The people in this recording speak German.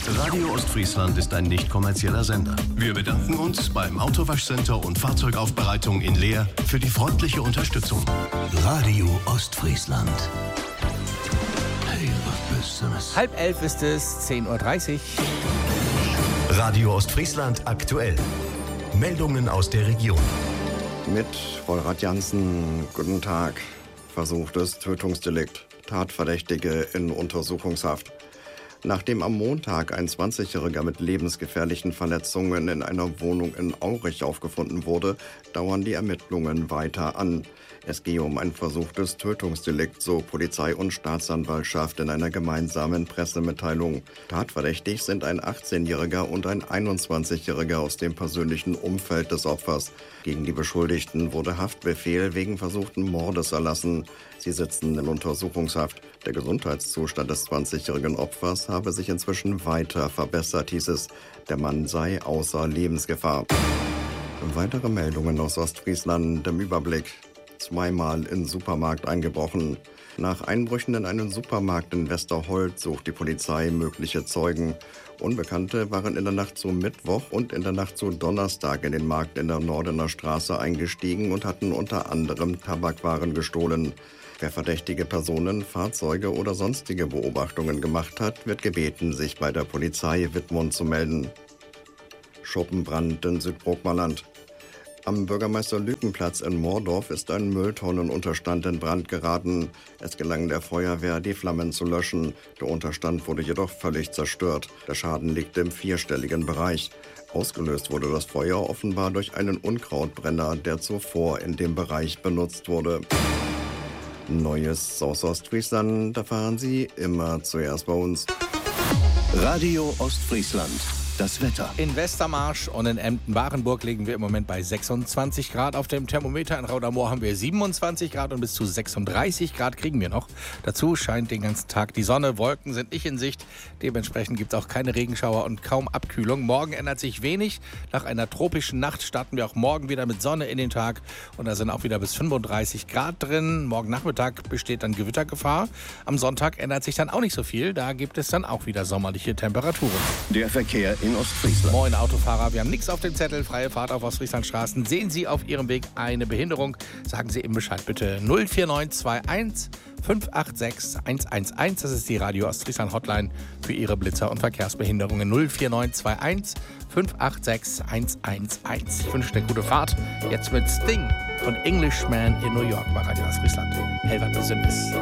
Radio Ostfriesland ist ein nicht kommerzieller Sender. Wir bedanken uns beim Autowaschcenter und Fahrzeugaufbereitung in Leer für die freundliche Unterstützung. Radio Ostfriesland. Hey, was bist du das? 10:30 ist es, 10:30 Uhr. Radio Ostfriesland aktuell. Meldungen aus der Region. Mit Volrad Jansen, guten Tag. Versuchtes Tötungsdelikt. Tatverdächtige in Untersuchungshaft. Nachdem am Montag ein 20-Jähriger mit lebensgefährlichen Verletzungen in einer Wohnung in Aurich aufgefunden wurde, dauern die Ermittlungen weiter an. Es gehe um ein versuchtes Tötungsdelikt, so Polizei und Staatsanwaltschaft in einer gemeinsamen Pressemitteilung. Tatverdächtig sind ein 18-Jähriger und ein 21-Jähriger aus dem persönlichen Umfeld des Opfers. Gegen die Beschuldigten wurde Haftbefehl wegen versuchten Mordes erlassen. Sie sitzen in Untersuchungshaft. Der Gesundheitszustand des 20-jährigen Opfers habe sich inzwischen weiter verbessert, hieß es. Der Mann sei außer Lebensgefahr. Weitere Meldungen aus Ostfriesland im Überblick. Zweimal in Supermarkt eingebrochen. Nach Einbrüchen in einen Supermarkt in Westerholt sucht die Polizei mögliche Zeugen. Unbekannte waren in der Nacht zu Mittwoch und in der Nacht zu Donnerstag in den Markt in der Nordener Straße eingestiegen und hatten unter anderem Tabakwaren gestohlen. Wer verdächtige Personen, Fahrzeuge oder sonstige Beobachtungen gemacht hat, wird gebeten, sich bei der Polizei Wittmund zu melden. Schuppenbrand in Südbrookmerland. Am Bürgermeister-Lüken-Platz in Moordorf ist ein Mülltonnenunterstand in Brand geraten. Es gelang der Feuerwehr, die Flammen zu löschen. Der Unterstand wurde jedoch völlig zerstört. Der Schaden liegt im vierstelligen Bereich. Ausgelöst wurde das Feuer offenbar durch einen Unkrautbrenner, der zuvor in dem Bereich benutzt wurde. Neues aus Ostfriesland erfahren Sie immer zuerst bei uns. Radio Ostfriesland. Das Wetter. In Westermarsch und in Emden-Barenburg liegen wir im Moment bei 26 Grad. Auf dem Thermometer in Raudermoor haben wir 27 Grad und bis zu 36 Grad kriegen wir noch. Dazu scheint den ganzen Tag die Sonne. Wolken sind nicht in Sicht. Dementsprechend gibt es auch keine Regenschauer und kaum Abkühlung. Morgen ändert sich wenig. Nach einer tropischen Nacht starten wir auch morgen wieder mit Sonne in den Tag. Und da sind auch wieder bis 35 Grad drin. Morgen Nachmittag besteht dann Gewittergefahr. Am Sonntag ändert sich dann auch nicht so viel. Da gibt es dann auch wieder sommerliche Temperaturen. Der Verkehr in Ostfriesland. Moin Autofahrer, wir haben nichts auf dem Zettel. Freie Fahrt auf Ostfrieslandstraßen. Sehen Sie auf Ihrem Weg eine Behinderung? Sagen Sie eben Bescheid bitte. 04921 586 111. Das ist die Radio Ostfriesland Hotline für Ihre Blitzer- und Verkehrsbehinderungen. 04921 586 111. Ich wünsche eine gute Fahrt. Jetzt mit Sting und Englishman in New York bei Radio Ostfriesland. Helvat Besündnis.